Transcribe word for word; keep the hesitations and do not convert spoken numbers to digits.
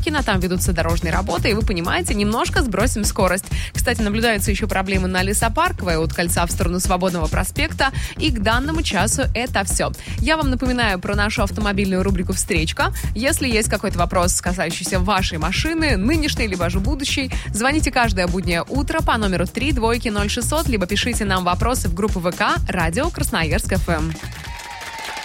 там ведутся дорожные работы, и вы понимаете, немножко сбросим скорость. Кстати, наблюдаются еще проблемы на Лесопарковой от кольца в сторону Свободного проспекта. И к данному часу это все. Я вам напоминаю про нашу автомобильную рубрику «Встречка». Если есть какой-то вопрос, касающийся вашей машины, нынешней либо же будущей, звоните каждое буднее утро по номеру три двойки ноль шестьсот, либо пишите нам вопросы в группу ВК «Радио Красноярск ФМ».